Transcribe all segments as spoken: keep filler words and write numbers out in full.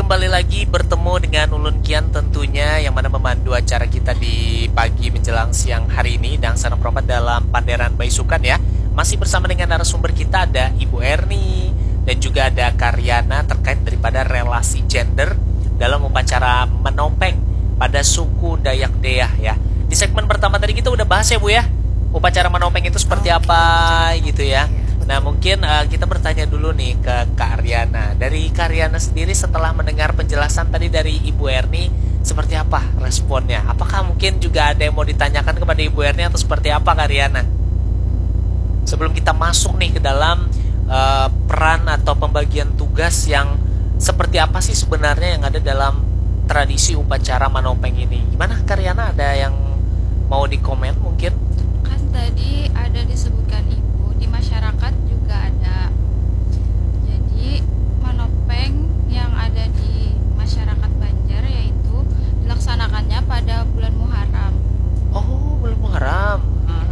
kembali lagi bertemu dengan Ulun Kian tentunya, yang mana memandu acara kita di pagi menjelang siang hari ini dan Sarang Propat dalam Panderan Baisukan ya. Masih bersama dengan narasumber kita, ada Ibu Erni dan juga ada Karyana terkait daripada relasi gender dalam upacara menopeng pada suku Dayak Deah ya. Di segmen pertama tadi kita udah bahas ya Bu ya, upacara menopeng itu seperti Oke, apa menopeng, gitu ya. ya. Nah mungkin uh, kita bertanya dulu nih ke Kak Aryana. Dari Kak Aryana sendiri setelah mendengar penjelasan tadi dari Ibu Erni, seperti apa responnya? Apakah mungkin juga ada yang mau ditanyakan kepada Ibu Erni atau seperti apa Kak Aryana? Sebelum kita masuk nih ke dalam uh, peran atau pembagian tugas yang seperti apa sih sebenarnya yang ada dalam tradisi upacara menopeng ini. Gimana Kak Aryana, ada yang mau dikomen mungkin? Kan tadi ada disebutkan Ibu, di masyarakat juga ada. Jadi menopeng yang ada di masyarakat Banjar yaitu dilaksanakannya pada bulan Muharram. Oh, bulan Muharram.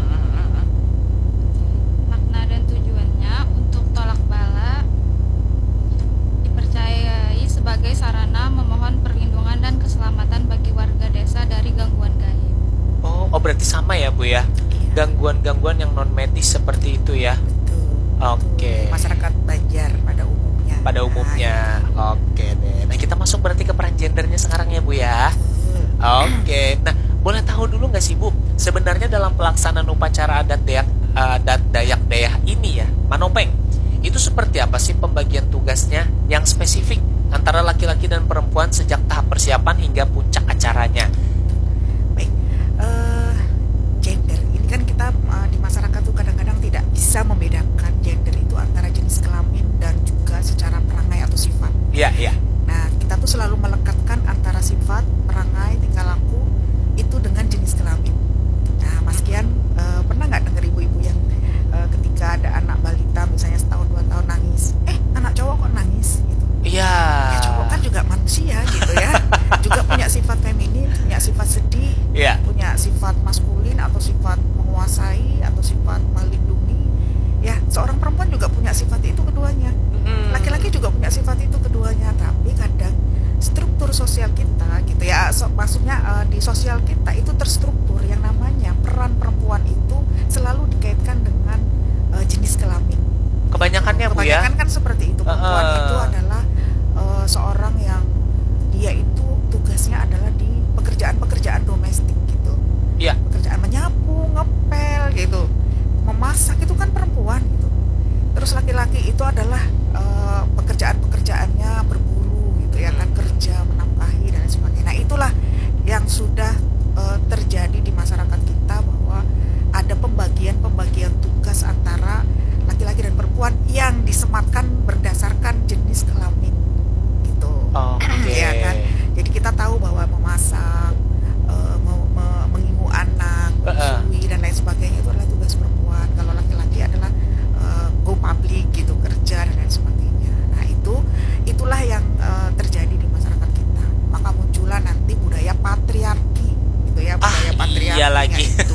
Makna dan tujuannya untuk tolak bala, dipercayai sebagai sarana memohon perlindungan dan keselamatan bagi warga desa dari gangguan gaib. Oh, oh berarti sama ya Bu ya? Gangguan-gangguan yang non medis seperti itu ya. Betul. Oke. Masyarakat Banjar pada umumnya. Pada umumnya. Oke deh. Nah, kita masuk berarti ke peran gendernya sekarang ya Bu ya. Oke. Nah, boleh tahu dulu nggak sih Bu, sebenarnya dalam pelaksanaan upacara adat Dayak adat Dayak Deah ini ya, Manopeng, itu seperti apa sih pembagian tugasnya yang spesifik antara laki-laki dan perempuan sejak tahap persiapan hingga puncak acaranya? Baik. Uh, gender ini kan kita uh, di masyarakat tuh kadang-kadang tidak bisa membedakan gender itu antara jenis kelamin dan juga secara perangai atau sifat. Iya, iya. Nah, kita tuh selalu melekatkan antara sifat, perangai, tingkah laku itu dengan jenis kelamin. Nah, Mas Kian uh, pernah nggak dengar ibu-ibu yang uh, ketika ada anak balita misalnya setahun dua tahun nangis, eh anak cowok kok nangis? Gitu. Iya. Ya cowok kan juga manusia gitu ya, juga punya sifat feminin, punya sifat sedih, Iya. punya sifat maskulin atau sifat menguasai atau sifat melindungi. Ya, seorang perempuan juga punya sifat itu keduanya. Hmm. Laki-laki juga punya sifat itu keduanya, tapi kadang struktur sosial kita gitu ya, so, maksudnya uh, di sosial kita itu terstruktur yang namanya peran perempuan itu selalu dikaitkan dengan uh, jenis kelamin. Kebanyakannya Bu ya. Kebanyakan kan seperti itu, perempuan Uh-uh. itu adalah uh, seorang yang dia itu tugasnya adalah di pekerjaan-pekerjaan domestik gitu. Iya. Pekerjaan menyapu, ngepel gitu, memasak itu kan perempuan gitu. Terus laki-laki itu adalah uh, pekerjaan-pekerjaannya berburu gitu ya kan, kerja, menafkahi dan lain sebagainya. Nah itulah yang sudah uh, terjadi di masyarakat kita, bahwa ada pembagian-pembagian tugas antara laki-laki dan perempuan yang disematkan berdasarkan jenis kelamin gitu. Oke. Ya kan. Jadi kita tahu bahwa memasak, uh, me- me- mengingu anak, Uh-uh. menyusui dan lain sebagainya itu adalah tugas perempuan. Kalau laki-laki adalah uh, go public gitu, kerja dan lain sebagainya. Nah itu itulah yang uh, terjadi di masyarakat kita. Maka muncullah nanti budaya patriarki gitu ya, budaya Ah, patriarki iya lagi. itu.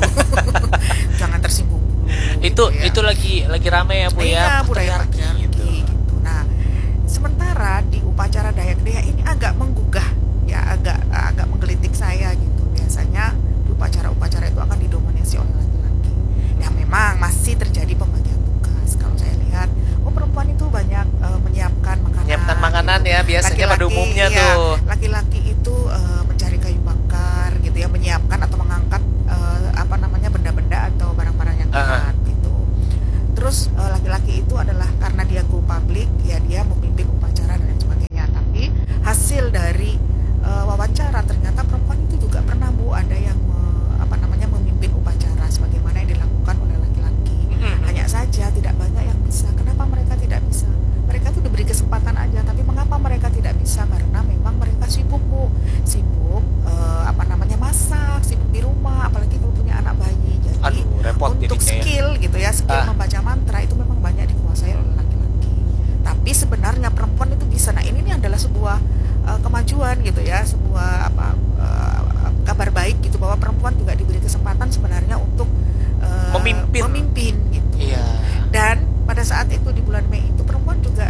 Jangan tersinggung dulu. Itu gitu ya. itu lagi lagi rame ya Bu ya. Iya, budaya patriarki patriarki gitu. gitu. Nah, sementara di upacara Dayak Deah ini agak menggugah ya, agak agak menggelitik saya gitu. Biasanya di upacara-upacara itu akan didominasi oleh laki-laki. Ya memang masih terjadi pembagian tugas. Kalau saya lihat, oh perempuan itu banyak uh, menyiapkan makanan. Menyiapkan makanan gitu. ya, biasanya pada Laki-laki, umumnya ya, tuh. Laki-laki itu uh, mencari kayu bakar gitu ya, menyiapkan atau mengangkat uh, apa namanya benda-benda atau barang-barang yang berat Uh-huh. gitu. Terus uh, laki-laki itu adalah karena dia go public ya, dia memimpin upacara dan lain sebagainya. Tapi hasil dari uh, wawancara ternyata perempuan itu juga pernah Bu ada yang me- apa namanya memimpin upacara sebagaimana yang dilakukan oleh laki-laki. Mhm. Hanya saja tidak banyak yang bisa. Kenapa mereka tidak bisa? Mereka tuh diberi kesempatan aja, tapi mengapa mereka tidak bisa? Karena memang mereka sibuk Bu, sibuk uh, apa namanya masak, sibuk di rumah, apalagi kalau punya anak bayi. Jadi Aduh, repot untuk jadinya ya. skill gitu ya, skill Ah. membaca mantra itu memang banyak dikuasai oleh laki-laki. Tapi sebenarnya perempuan itu bisa. Nah ini, ini adalah sebuah uh, kemajuan gitu ya, sebuah apa uh, kabar baik gitu, bahwa perempuan juga diberi kesempatan sebenarnya untuk uh, Memimpin. memimpin gitu. Iya. Dan pada saat itu di bulan Mei itu perempuan juga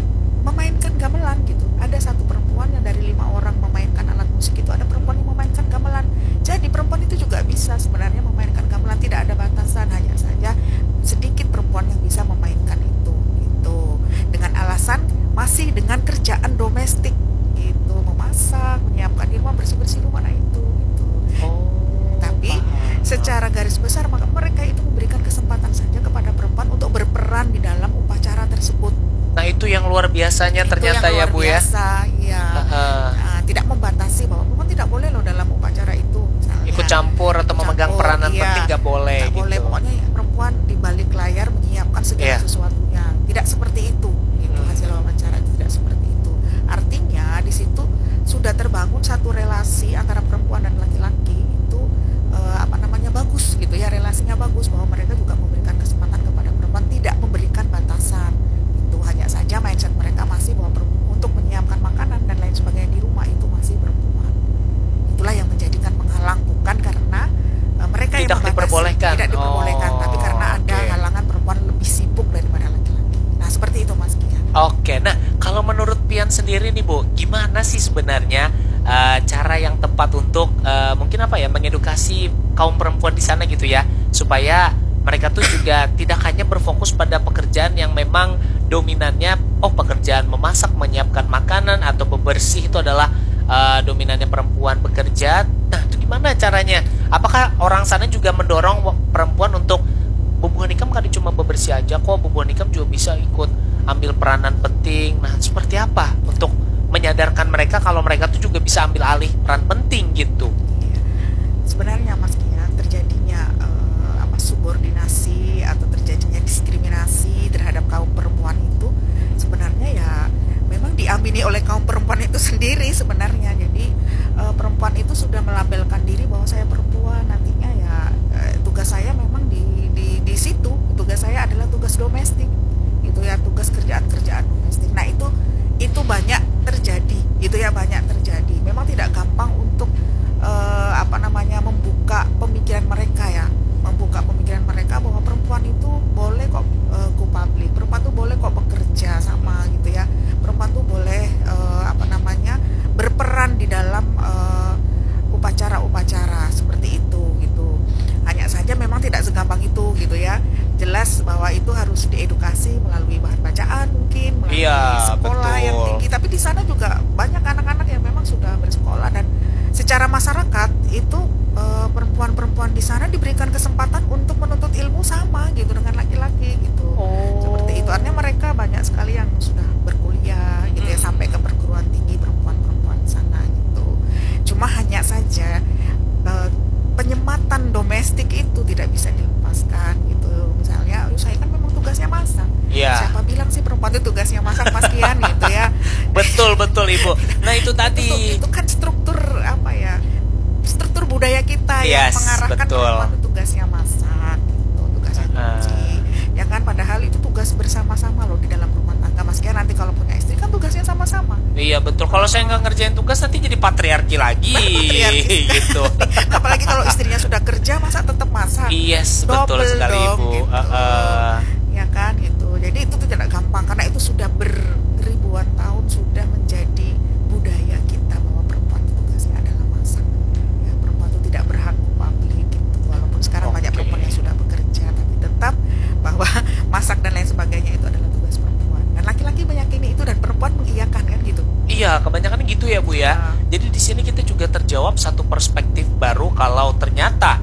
memainkan gamelan gitu. Ada satu perempuan yang dari lima orang memainkan alat musik itu ada perempuan yang memainkan gamelan. Jadi perempuan itu juga bisa sebenarnya memainkan gamelan, tidak ada batasan, hanya saja sedikit perempuan yang bisa memainkan itu gitu. Dengan alasan masih dengan kerjaan domestik gitu, memasak, menyiapkan di rumah, bersih-bersih rumah, nah itu gitu. Oh, Tapi paham. secara garis besar maka mereka itu memberikan kesempatan saja kepada perempuan untuk berperan di dalam upacara tersebut. Nah, itu yang luar biasanya Itu ternyata yang ya, luar Bu ya. biasa, ya. Heeh. Nah, tidak membatasi bahwa perempuan tidak boleh loh dalam upacara itu misalnya. Ikut campur atau Ikut memegang campur, peranan iya. penting nggak boleh Nggak gitu. boleh, pokoknya ya, perempuan di balik layar menyiapkan segala Iya. sesuatunya. Tidak seperti itu. Itu Hmm. hasil wawancara itu tidak seperti itu. Artinya di situ sudah terbangun satu relasi antara perempuan dan laki-laki itu eh, apa namanya bagus gitu ya, relasinya bagus, bahwa mereka juga memberikan kesempatan kepada perempuan, tidak memberikan batasan. Itu hanya saja mindset mereka masih bahwa perempuan untuk menyiapkan makanan dan lain sebagainya di rumah itu masih perempuan. Itulah yang menjadikan penghalang, bukan karena eh, mereka yang Tidak membatasi, diperbolehkan. tidak diperbolehkan, Oh, tapi karena ada oke. halangan perempuan lebih sibuk daripada laki-laki. Nah seperti itu Mas Kia. Oke, nah kalau menurut Pian sendiri nih Bu, gimana sih sebenarnya eh, cara yang tepat untuk eh, mungkin apa ya mengedukasi kaum perempuan di sana gitu ya, supaya mereka tuh juga tidak hanya berfokus pada pekerjaan yang memang dominannya, oh pekerjaan memasak, menyiapkan makanan atau bebersih itu adalah eh, dominannya perempuan bekerja. Nah itu gimana caranya? Apakah orang sana juga mendorong wa- perempuan untuk bubuhan ikam kan cuma bebersih aja kok, bubuhan ikam juga bisa ikut ambil peranan penting. Nah, seperti apa untuk menyadarkan mereka kalau mereka tuh juga bisa ambil alih peran penting gitu? Iya. Sebenarnya Mas Kia, terjadinya eh, apa subordinasi atau terjadinya diskriminasi terhadap kaum perempuan itu sebenarnya ya memang diamini oleh kaum perempuan itu sendiri sebenarnya. Jadi eh, perempuan itu sudah melabelkan diri bahwa saya perempuan, nantinya ya eh, tugas saya memang di di di situ, tugas saya adalah tugas domestik. Itu ya, tugas kerjaan-kerjaan domestik. Nah, itu itu banyak terjadi, gitu ya, banyak terjadi. Memang tidak gampang untuk eh, apa namanya membuka pemikiran mereka ya, membuka pemikiran mereka bahwa perempuan itu boleh kok eh, go public, perempuan tuh boleh kok bekerja sama gitu ya, perempuan tuh boleh eh, apa namanya berperan di dalam eh, upacara-upacara seperti itu gitu. Hanya saja memang tidak segampang itu gitu ya. Jelas bahwa itu harus diedukasi melalui bahan bacaan mungkin, melalui Iya, sekolah betul. yang tinggi. Tapi di sana juga banyak anak-anak yang memang sudah bersekolah, dan secara masyarakat itu eh, perempuan-perempuan di sana diberikan kesempatan untuk menuntut ilmu sama gitu dengan laki-laki gitu. Seperti itu. Artinya mereka banyak sekali yang sudah berkuliah gitu ya, Hmm. sampai ke perguruan tinggi perempuan-perempuan di sana gitu. Cuma hanya saja eh, penyematan domestik itu tidak bisa dilepaskan gitu. Misalnya, "Oh, saya kan memang tugasnya masak." Iya. Siapa bilang sih perempuan itu tugasnya masak, Mas Kian gitu ya. Betul betul Ibu. Nah itu Itu, tadi. itu kan struktur apa ya? Struktur budaya kita yang Yes, mengarahkan betul. perempuan itu tugasnya masak gitu, tugasnya Ah. cuci. Ya kan, padahal itu tugas bersama-sama loh di dalam rumah tangga. Mas Kian nanti kalau punya istri kan tugasnya sama-sama. Iya betul. Kalau saya nggak ngerjain tugas nanti jadi patriarki lagi, Patriarki. gitu. Apalagi kalau istrinya sudah kerja, masa tetap masak. Yes, betul Double sekali dong, Ibu. gitu. Heeh. Ya kan gitu. Jadi itu tuh tidak gampang karena itu sudah beribuan tahun sudah menjadi budaya kita bahwa perempuan itu tugasnya adalah masak. Ya, perempuan itu tidak berhak publik gitu. Walaupun sekarang banyak Oke. perempuan yang sudah bekerja, tapi tetap bahwa masak dan lain sebagainya itu adalah tugas perempuan. Dan laki-laki meyakini itu dan perempuan mengiyakan kan gitu. Iya, kebanyakan gitu ya Bu ya. Nah. Jadi di sini kita juga terjawab satu perspektif baru kalau ternyata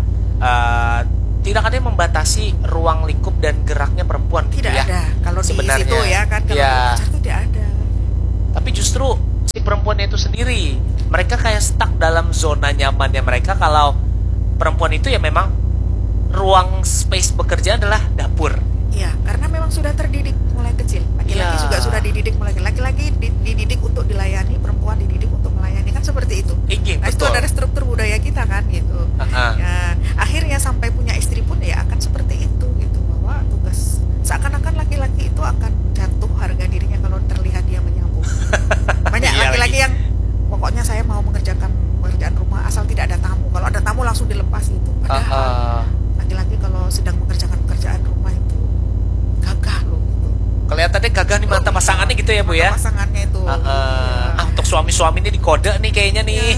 eh, tidak ada yang membatasi ruang lingkup dan geraknya perempuan gitu Tidak ya. ada. Kalau di Sebenarnya. situ ya kan, kalau Ya. di pacar itu tidak ada. Tapi justru si perempuannya itu sendiri, mereka kayak stuck dalam zona nyamannya mereka kalau perempuan itu ya memang ruang space bekerja adalah dapur. Iya, karena memang sudah terdidik mulai kecil. Laki-laki Iya. juga sudah dididik mulai kecil. Laki-laki di- dididik untuk dilayani, perempuan dididik untuk melayani, kan seperti itu. Iya, Nah, itu betul. adalah struktur budaya kita kan gitu. Ah-ah. Ya, akhirnya sampai punya istri pun ya akan seperti itu gitu, bahwa tugas seakan-akan laki-laki itu akan jatuh harga dirinya kalau terlihat dia menyambung. Banyak Iya laki-laki lagi. yang pokoknya saya mau mengerjakan pekerjaan rumah asal tidak ada tamu. Kalau ada tamu langsung dilepas itu. Padahal Ah-ah. laki-laki kalau sedang mengerjakan pekerjaan rumah itu gagah loh gitu. kelihatannya gagah nih mata pasangannya gitu ya Bu ya. Mata pasangannya itu. Ah, ah. Iya. Ah, untuk suami-suami ini dikode nih kayaknya nih.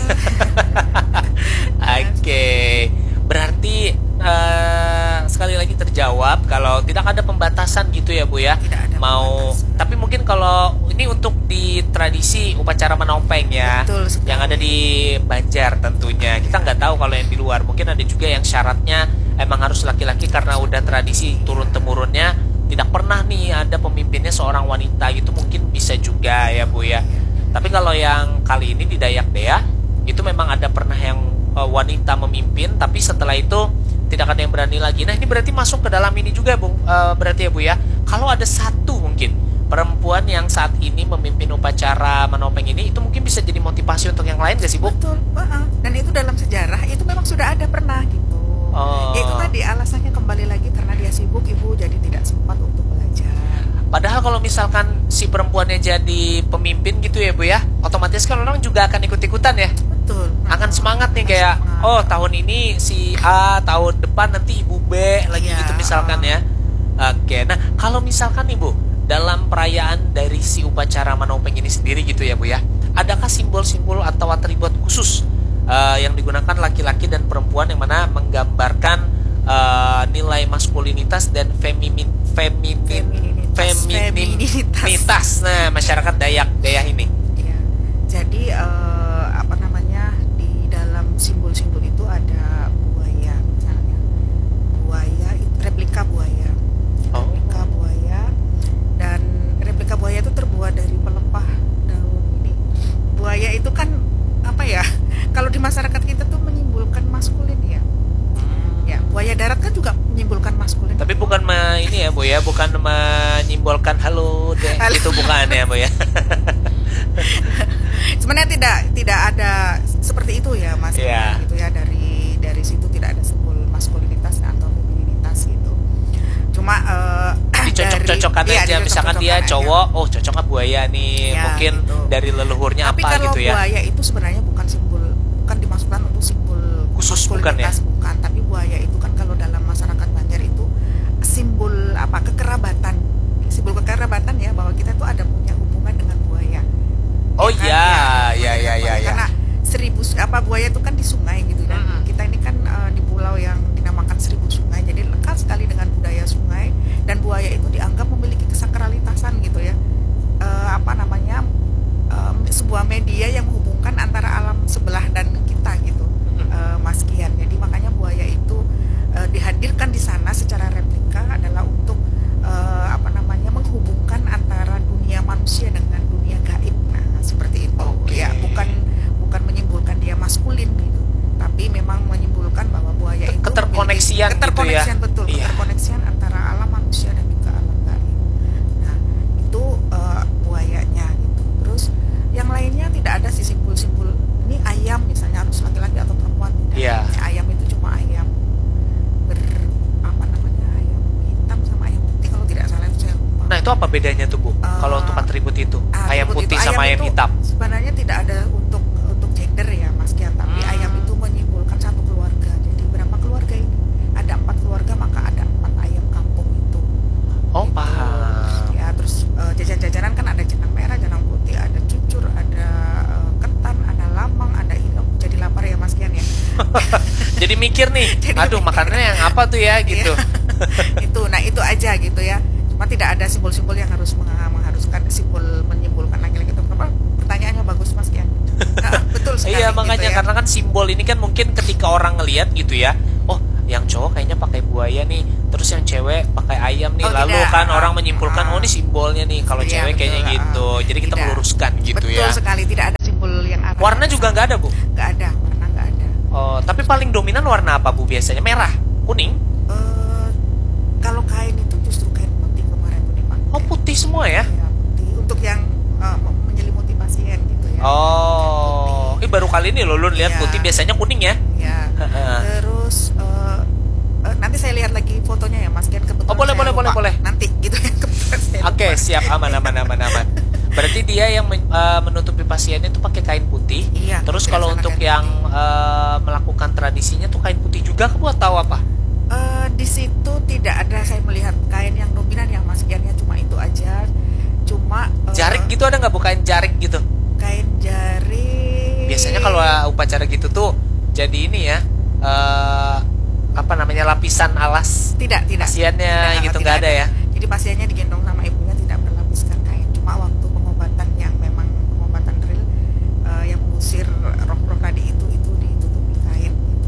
Oke, berarti eh, sekali lagi terjawab kalau tidak ada pembatasan gitu ya Bu ya. Tidak ada Mau, pembatasan. tapi mungkin kalau ini untuk di tradisi upacara menopeng ya, Betul sekali. yang ada di Banjar tentunya. Kita nggak tahu kalau yang di luar. Mungkin ada juga yang syaratnya emang harus laki-laki karena udah tradisi turun temurunnya. Tidak pernah nih ada pemimpinnya seorang wanita gitu, mungkin bisa juga ya Bu ya. Tapi kalau yang kali ini di Dayak Dea itu memang ada pernah yang uh, wanita memimpin, tapi setelah itu tidak ada yang berani lagi. Nah ini berarti masuk ke dalam ini juga Bu, uh, berarti ya Bu ya. Kalau ada satu mungkin perempuan yang saat ini memimpin upacara menopeng ini, itu mungkin bisa jadi motivasi untuk yang lain gak sih Bu? Betul, uh-uh. Dan itu dalam sejarah itu memang sudah ada pernah gitu. Oh. Ya itu tadi alasannya kembali lagi karena dia sibuk, ibu jadi tidak sempat untuk belajar. Padahal kalau misalkan si perempuannya jadi pemimpin gitu ya Bu ya, otomatis kan orang juga akan ikut-ikutan ya. Betul. Akan Uh-uh. semangat nih Akan kayak, semangat. oh tahun ini si A, tahun depan nanti Ibu B lagi Iya, gitu misalkan ya. Oke, nah kalau misalkan nih Bu, dalam perayaan dari si upacara menopeng ini sendiri gitu ya Bu ya, adakah simbol-simbol atau atribut khusus uh, yang digunakan laki-laki dan perempuan yang mana menggambarkan uh, nilai maskulinitas dan femimin feminin Femininitas. femininitas. Femininitas. Nah, masyarakat Dayak Dea ini. Ya. Jadi eh, apa namanya di dalam simbol-simbol itu ada buaya misalnya. Buaya itu replika buaya. Oh. Replika buaya dan replika buaya itu terbuat dari pelepah daun ini. Buaya itu kan apa ya? Kalau di masyarakat kita tuh menyimbolkan maskulin ya. Ya, buaya darat kan juga menyimbolkan maskulin. Tapi bukan me, ini ya Bu ya, bukan menyimbolkan halo deh, Halo. itu bukan ya Bu ya. Sebenarnya tidak tidak ada seperti itu ya Mas. Iya. Gitu ya dari dari situ tidak ada simbol maskulinitas atau femininitas gitu. Cuma eh, Dicocok-cocokkan dari- iya, aja, misalkan dia dicocok-cocokkan aja. cowok, oh cocoknya buaya nih, Ya, mungkin gitu. dari leluhurnya Tapi apa kalau gitu ya. buaya itu sebenarnya bukan simbol, bukan dimasukkan untuk simbol Khusus bukan ya? maskulinitas, bukan. Tapi buaya itu kan kalau dalam masyarakat Banjar itu simbol apa kekerabatan, simbol kekerabatan ya bahwa kita tuh ada punya hubungan dengan buaya. Oh Ya kan? iya, Ya, iya iya iya iya. Karena seribu apa buaya itu kan di sungai gitu kan. Mm-mm. Kita ini kan eh, di pulau yang dinamakan seribu sungai, jadi lekat sekali dengan budaya sungai dan buaya itu dianggap memiliki kesakralitasan gitu ya. Eh, apa namanya em, sebuah media yang menghubungkan antara alam sebelah dan kita gitu, eh, Mas Kian. Jadi makanya buaya itu eh, dihadirkan di sana secara replika adalah untuk eh, apa namanya menghubungkan antara dunia manusia dengan dunia gaib. Nah seperti itu. Oke. Ya bukan bukan menyimpulkan dia maskulin gitu, tapi memang menyimpulkan bahwa buaya itu Keterkoneksian memiliki- gitu ya. keterkoneksian betul, Iya. keterkoneksian antara alam manusia dan juga alam gaib. Nah itu eh, buayanya gitu. Terus yang lainnya tidak ada sih simbol-simbol. Ini ayam misalnya harus laki-laki atau perempuan tidak. Iya. Ayam itu cuma ayam ber apa namanya ayam hitam sama ayam putih kalau tidak salah itu saya lupa. Nah itu apa bedanya tuh Bu? Eh, Kalau untuk atribut itu, Ah, ayam atribut putih itu, sama ayam itu hitam. sebenarnya tidak ada untuk untuk gender ya Mas Kian, tapi Hmm. ayam itu menyimbolkan satu keluarga. Jadi berapa keluarga ini? Ada empat keluarga maka ada empat ayam kampung itu. Oh Gitu. paham. Ya terus eh, jajan-jajanan kan ada jenang merah, jenang putih, ada cucur, ada eh, ketan, ada lamang, ada ilok. Jadi lapar ya Mas Kian ya. Jadi mikir nih, Jadi aduh mikir. makanannya yang apa tuh ya gitu. Itu, nah itu aja gitu ya. Cuma tidak ada simbol-simbol yang harus meng- mengharuskan simbol menyimpulkan laki-laki atau perempuan. Pertanyaannya bagus Mas Kian. Nah, betul sekali. Iya makanya gitu ya. karena kan simbol ini kan mungkin ketika orang ngelihat gitu ya, oh yang cowok kayaknya pakai buaya nih, terus yang cewek pakai ayam nih, Oh, lalu tidak. kan orang Ah, menyimpulkan ah. oh ini simbolnya nih, kalau Iya, cewek kayaknya betul, gitu, ah. jadi kita Tidak. meluruskan gitu Betul ya. sekali, tidak ada simbol yang arah. Warna juga nggak ada Bu? Nggak ada, warna nggak ada. Oh tapi paling dominan warna apa Bu biasanya? Merah, kuning? Eh, kalau kain itu justru kain putih kemarin tuh dipakai. Oh putih semua ya? Ya, putih untuk yang eh, menyelimuti pasien gitu ya. Oh, ini baru kali ini loh lu lihat Iya. putih, biasanya kuning ya? Ya. Heeh. Terus eh, eh, nanti saya lihat lagi fotonya ya Mas Kian, kebetulan Oh, boleh, saya boleh, boleh, lupa. boleh. Nanti gitu ya kebetulan saya Oke, lupa. siap, aman, aman, aman, aman. Berarti dia yang men- eh, menutupi pasiennya itu pakai kain putih. Iya, Terus tidak kalau salah untuk kain yang eh, melakukan tradisinya tuh kain putih juga buat tahu apa? Eh, di situ tidak ada saya melihat kain yang dominan yang Mas Kian ya, cuma itu aja. jadi ini ya, eh, apa namanya, lapisan alas Tidak, tidak. pasiennya Tidak, gitu, tidak nggak ada ya? Jadi pasiennya digendong sama ibunya, tidak berlapiskan kain. Cuma waktu pengobatan yang memang pengobatan real, eh, yang mengusir roh-roh tadi itu itu ditutupi kain gitu.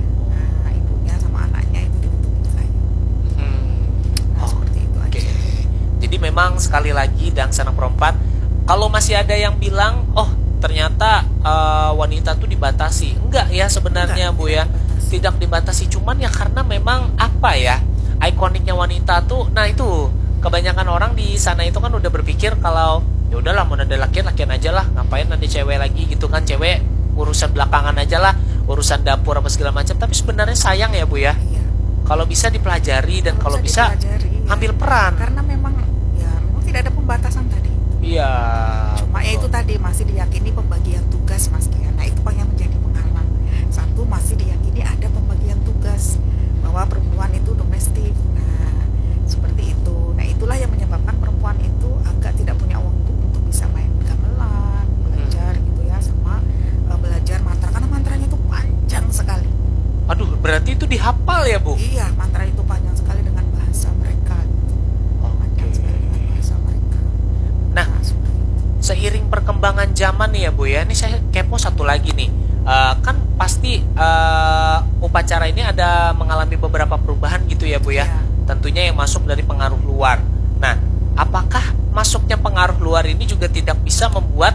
Nah, ibunya sama anaknya itu ditutupi kain. Hmm. Nah, Oh, seperti itu Oke. aja. Jadi memang sekali lagi dan sana perempat, kalau masih ada yang bilang, oh ternyata eh, wanita tuh dibatasi, enggak ya sebenarnya Enggak, Bu ya, tidak dibatasi. tidak dibatasi, cuman ya karena memang apa ya, ikoniknya wanita tuh, nah itu kebanyakan orang di sana itu kan udah berpikir kalau ya udahlah mau ada laki lakian aja lah, ngapain ada cewek lagi gitu kan, cewek urusan belakangan aja lah, urusan dapur apa segala macam. Tapi sebenarnya sayang ya Bu ya, Iya. kalau bisa dipelajari dan kalau bisa dipelajari, ya. ambil peran. Karena memang ya memang tidak ada pembatasan tadi. Iya. Cuma ya itu betul. tadi masih diyakini pembagian tugas Mas Kian. Nah itu yang menjadi penghalang. Satu, masih diyakini ada pembagian tugas bahwa perempuan itu domestik. Nah seperti itu. Nah itulah yang menyebabkan perempuan itu agak tidak punya waktu untuk bisa main gamelan, belajar gitu ya, sama uh, belajar mantra, karena mantranya itu panjang sekali. Aduh, berarti itu dihafal ya Bu? Iya, mantra itu panjang sekali dengan bahasa mereka. Gitu. Panjang sekali dengan bahasa mereka. Nah, Nah, seperti itu. seiring perkembangan zaman nih ya Bu ya, ini saya kepo satu lagi nih. Eh, kan pasti eh, upacara ini ada mengalami beberapa perubahan gitu ya Bu ya. Iya. Tentunya yang masuk dari pengaruh luar. Nah, apakah masuknya pengaruh luar ini juga tidak bisa membuat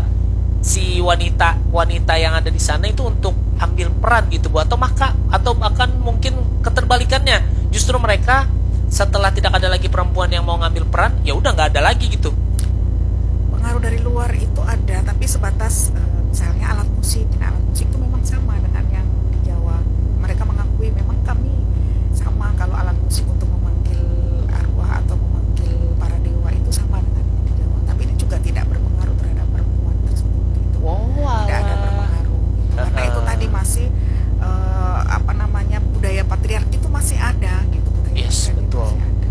si wanita wanita yang ada di sana itu untuk ambil peran gitu Bu, atau maka atau bahkan mungkin keterbalikannya, justru mereka setelah tidak ada lagi perempuan yang mau ngambil peran, ya udah nggak ada lagi gitu. Pengaruh dari luar itu ada, tapi sebatas eh, misalnya alat musik. Nah, alat musik itu memang sama dengan yang di Jawa. Mereka mengakui memang kami sama kalau alat musik untuk memanggil arwah atau memanggil para dewa itu sama dengan yang di Jawa. Tapi ini juga tidak berpengaruh terhadap perempuan tersebut gitu. Wow. Tidak ada berpengaruh gitu. Karena itu tadi masih eh, apa namanya, budaya patriarki itu masih ada gitu. Budaya Yes, patriarki betul. masih ada.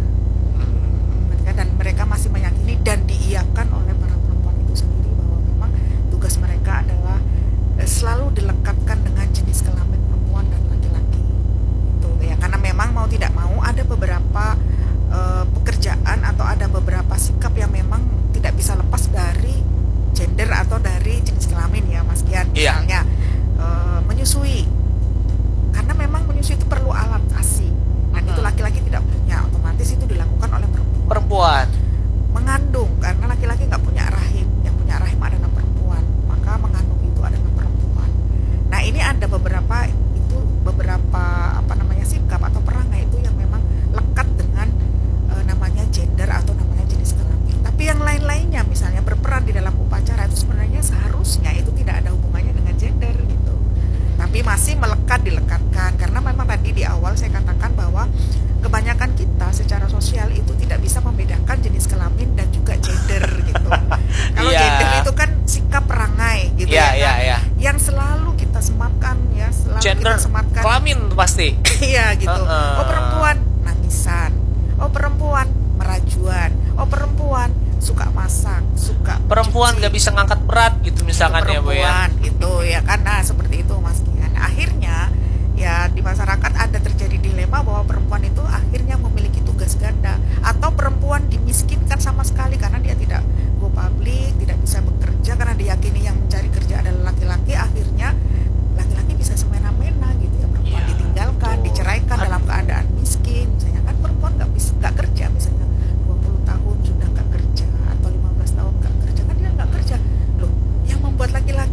Mereka dan mereka masih meyakini dan diiyakan oleh para perempuan itu sendiri bahwa memang tugas mereka adalah eh, selalu dilekatkan dengan jenis kelamin perempuan dan laki-laki itu ya, karena memang mau tidak mau ada beberapa eh, pekerjaan atau ada beberapa sikap yang memang tidak bisa lepas dari gender atau dari jenis kelamin ya Mas Kian. Iya. Misalnya eh, menyusui, karena memang menyusui itu perlu alat ASI dan Mhm. itu laki-laki tidak punya, otomatis itu dilakukan oleh perempuan. Perempuan. Mengandung, karena laki-laki nggak punya rahim, yang punya rahim adalah perempuan, maka mengandung itu adalah perempuan. Nah ini ada beberapa itu beberapa apa namanya sikap atau perangai itu yang memang lekat dengan eh, namanya gender atau namanya jenis kelamin. Tapi yang lain-lainnya misalnya berperan di dalam upacara itu sebenarnya seharusnya itu tidak ada hubungannya dengan gender gitu. Tapi masih melekat dilekatkan, karena memang tadi di awal saya katakan bahwa kebanyakan kita secara sosial itu tidak bisa membedakan jenis kelamin dan juga gender gitu. Kalau Iya. gender itu kan sikap perangai gitu Iya, ya iya, kan? iya. Yang selalu kita sematkan ya, selalu Gender, kita sematkan. kelamin pasti. Iya gitu. Uh-uh. Oh perempuan nangisan. Oh perempuan merajuan. Oh perempuan suka masak, suka Perempuan cuci. nggak bisa ngangkat berat gitu misalkan ya Bu ya. Perempuan gitu ya kan. Nah seperti itu Mas Kian. Nah, akhirnya ya di masyarakat ada terjadi dilema bahwa perempuan